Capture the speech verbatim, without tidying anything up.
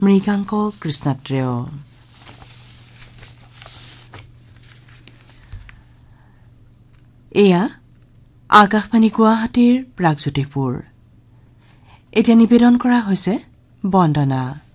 মৃগাংক কৃষ্ণাত্ৰেয়। এয়া আকাশবাণী গুৱাহাটীৰ প্ৰাগজ্যোতিষপুৰ। এতিয়া নিবেদন কৰা হৈছে বন্দনা।